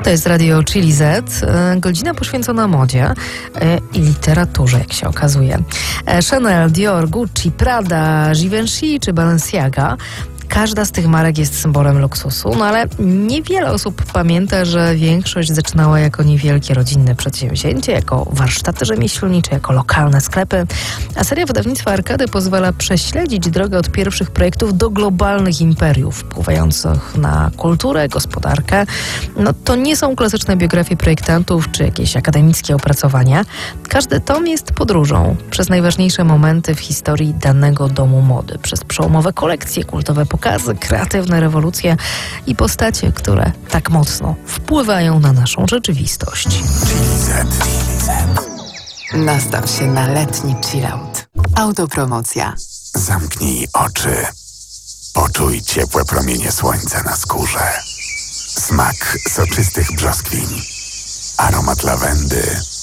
To jest Radio Chili Z, godzina poświęcona modzie i literaturze, jak się okazuje. Chanel, Dior, Gucci, Prada, Givenchy czy Balenciaga. Każda z tych marek jest symbolem luksusu, no ale niewiele osób pamięta, że większość zaczynała jako niewielkie rodzinne przedsięwzięcie, jako warsztaty rzemieślnicze, jako lokalne sklepy. A seria wydawnictwa Arkady pozwala prześledzić drogę od pierwszych projektów do globalnych imperiów wpływających na kulturę, gospodarkę. No to nie są klasyczne biografie projektantów czy jakieś akademickie opracowania. Każdy tom jest podróżą przez najważniejsze momenty w historii danego domu mody, przez przełomowe kolekcje, kultowe pokazy, kreatywne rewolucje i postacie, które tak mocno wpływają na naszą rzeczywistość. Nastaw się na letni chillout. Autopromocja. Zamknij oczy. Poczuj ciepłe promienie słońca na skórze. Smak soczystych brzoskwiń. Aromat lawendy.